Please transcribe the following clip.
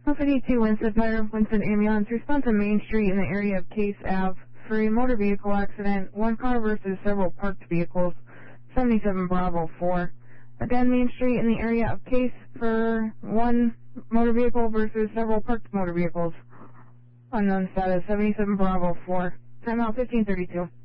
52 Winston Fire, Winston Ambulance, response on Main Street in the area of Case Ave for a motor vehicle accident, one car versus several parked vehicles, 77 Bravo 4. Again, Main Street in the area of Case for one motor vehicle versus several parked motor vehicles. Unknown status, 77 Bravo 4. Timeout 1532.